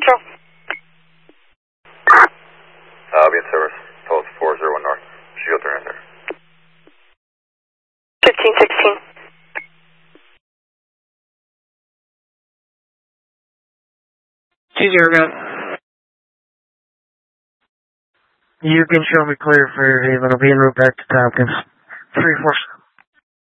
Central. I'll be in service. Post 401 North. Shield turn in there. 1516. You can show me clear for your Haven. I'll be en route back to Tompkins. 3-4.